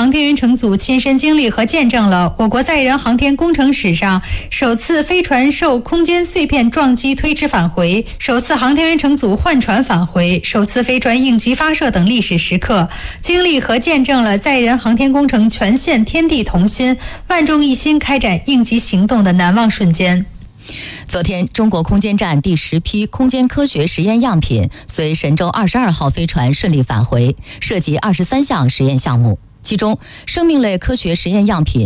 航天员乘组亲身经历和见证了我国载人航天工程史上首次飞船受空间碎片撞击推迟返回、首次航天员乘组换船返回、首次飞船应急发射等历史时刻，经历和见证了载人航天工程全线天地同心、万众一心开展应急行动的难忘瞬间。 昨天，中国空间站第10批空间科学实验样品随神舟22号飞船顺利返回，涉及23项实验项目，其中生命类科学实验样品